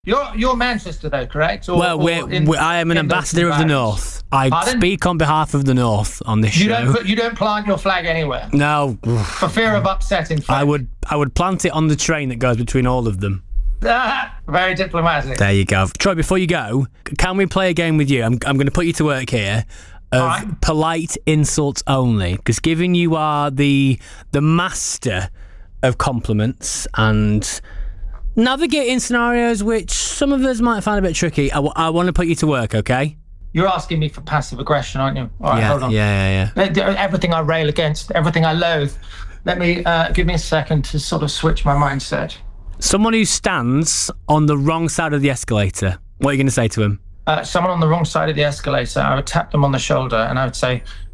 You're Manchester though, correct? I am an ambassador of the North. I speak on behalf of the North on this show. You don't plant your flag anywhere. No, for fear of upsetting. I would plant it on the train that goes between all of them. Very diplomatic. There you go, Troy. Before you go, can we play a game with you? I'm going to put you to work here. Polite insults only, because given you are the master of compliments and navigating scenarios which some of us might find a bit tricky, I want to put you to work, okay? You're asking me for passive aggression, aren't you? All right, hold on. Yeah. Everything I rail against, everything I loathe. Let me give me a second to sort of switch my mindset. Someone who stands on the wrong side of the escalator. What are you going to say to him? Someone on the wrong side of the escalator, I would tap them on the shoulder and I would say,